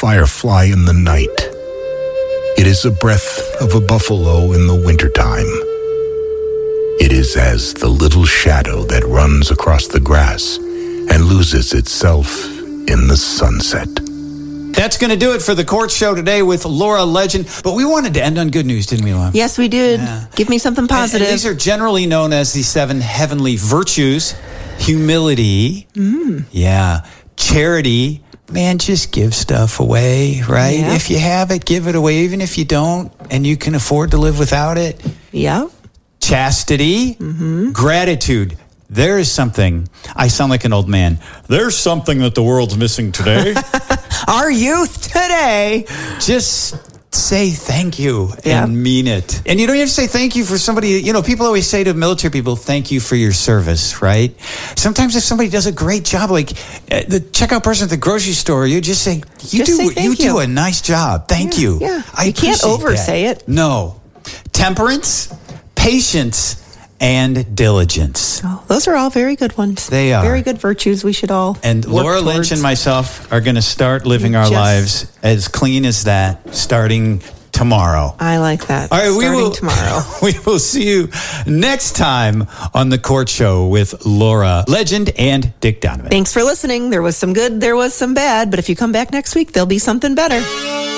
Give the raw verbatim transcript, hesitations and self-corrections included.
firefly in the night. It is the breath of a buffalo in the wintertime. It is as the little shadow that runs across the grass and loses itself in the sunset. That's going to do it for the Court Show today with Laura Legend. But we wanted to end on good news, didn't we, Laura? Yes, we did. Yeah. Give me something positive. And, and these are generally known as the seven heavenly virtues. Humility. Mm. Yeah. Charity. Man, just give stuff away, right? Yeah. If you have it, give it away, even if you don't, and you can afford to live without it. Yeah. Chastity. Mm-hmm. Gratitude. There is something. I sound like an old man. There's something that the world's missing today. Our youth today. Just say thank you Yeah. and mean it. And you don't have to say thank you for somebody. You know, people always say to military people, thank you for your service, right? Sometimes if somebody does a great job, like uh, the checkout person at the grocery store, you just say, you Just do say you, thank do you. a nice job. Thank Yeah, you. yeah. I You can't appreciate oversay that. it. No. Temperance, patience, and diligence. Oh, those are all very good ones. They are. Very good virtues we should all And work Laura Lynch towards. and myself are going to start living You our just- lives as clean as that starting tomorrow. I like that. All right, we Starting will tomorrow. We will see you next time on the Court Show with Laura Legend and Dick Donovan. Thanks for listening. There was some good, there was some bad, but if you come back next week, there'll be something better.